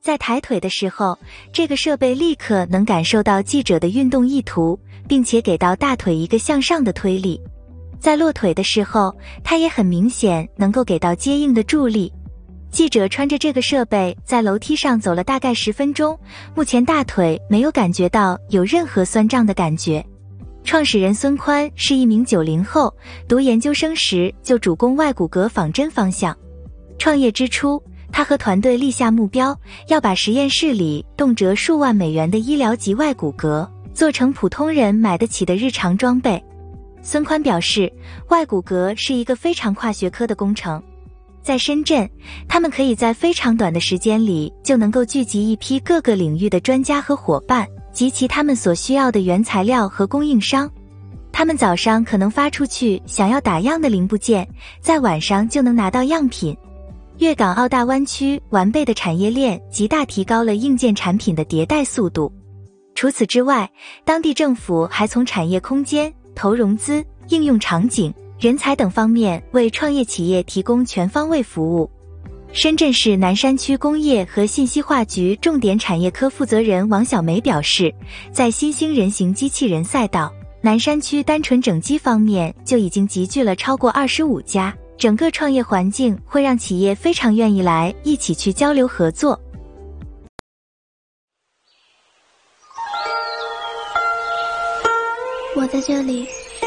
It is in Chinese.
在抬腿的时候，这个设备立刻能感受到记者的运动意图，并且给到大腿一个向上的推力。在落腿的时候，它也很明显能够给到接应的助力。记者穿着这个设备在楼梯上走了大概10分钟，目前大腿没有感觉到有任何酸胀的感觉。创始人孙宽是一名90后，读研究生时就主攻外骨骼仿真方向。创业之初，他和团队立下目标，要把实验室里动辄数万美元的医疗级外骨骼做成普通人买得起的日常装备。孙宽表示，外骨骼是一个非常跨学科的工程。在深圳，他们可以在非常短的时间里就能够聚集一批各个领域的专家和伙伴，及其他们所需要的原材料和供应商。他们早上可能发出去想要打样的零部件，在晚上就能拿到样品。粤港澳大湾区完备的产业链极大提高了硬件产品的迭代速度。除此之外，当地政府还从产业空间、投融资、应用场景、人才等方面为创业企业提供全方位服务。深圳市南山区工业和信息化局重点产业科负责人王小梅表示，在新兴人形机器人赛道，南山区单纯整机方面就已经集聚了超过25家，整个创业环境会让企业非常愿意来一起去交流合作。 我在这里